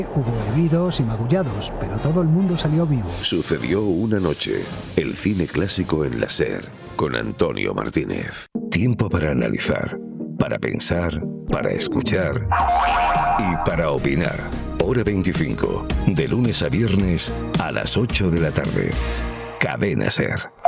Hubo heridos y magullados, pero todo el mundo salió vivo. Sucedió una noche. El cine clásico en la SER, con Antonio Martínez. Tiempo para analizar, para pensar, para escuchar y para opinar. Hora 25, de lunes a viernes a las 8 de la tarde. Cadena SER.